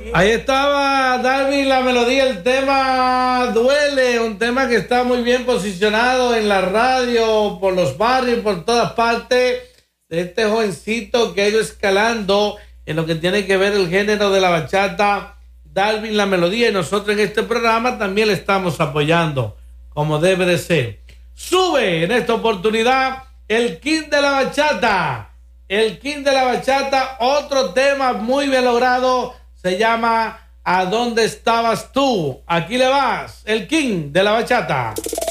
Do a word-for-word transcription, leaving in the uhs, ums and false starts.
Ahí estaba Darwin, la melodía, el tema Duele, un tema que está muy bien posicionado en la radio, por los barrios, por todas partes, de este jovencito que ha ido escalando en lo que tiene que ver el género de la bachata, Darwin, la melodía, y nosotros en este programa también le estamos apoyando, como debe de ser. Sube en esta oportunidad el King de la bachata, el King de la bachata, otro tema muy bien logrado, se llama ¿A dónde estabas tú? Aquí le vas, el King de la bachata.